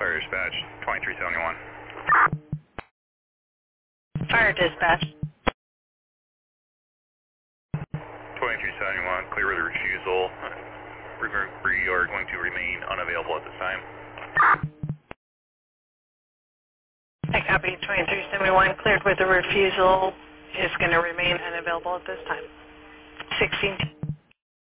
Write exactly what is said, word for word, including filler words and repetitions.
Fire dispatch, twenty-three seventy-one. Fire dispatch. twenty-three seventy-one, clear with a refusal. We are going to remain unavailable at this time. I copy twenty-three seventy-one, cleared with a refusal, is going to remain unavailable at this time. sixteen